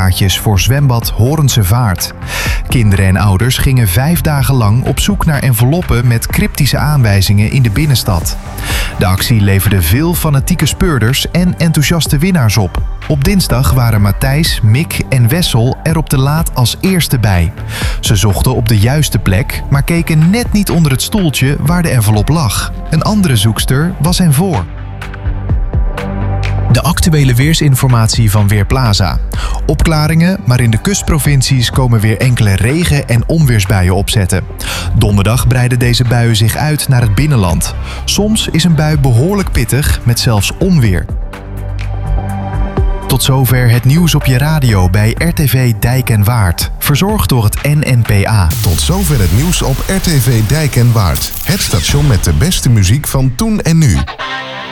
kaartjes voor zwembad Horense Vaart. Kinderen en ouders gingen 5 dagen lang op zoek naar enveloppen met cryptische aanwijzingen in de binnenstad. De actie leverde veel fanatieke speurders en enthousiaste winnaars op. Op dinsdag waren Matthijs, Mick en Wessel er op de laad als eerste bij. Ze zochten op de juiste plek, maar keken net niet onder het stoeltje waar de envelop lag. Een andere zoekster was hen voor. De actuele weersinformatie van Weerplaza. Opklaringen, maar in de kustprovincies komen weer enkele regen- en onweersbuien opzetten. Donderdag breiden deze buien zich uit naar het binnenland. Soms is een bui behoorlijk pittig, met zelfs onweer. Tot zover het nieuws op je radio bij RTV Dijk en Waard. Verzorgd door het NNPA. Tot zover het nieuws op RTV Dijk en Waard. Het station met de beste muziek van toen en nu.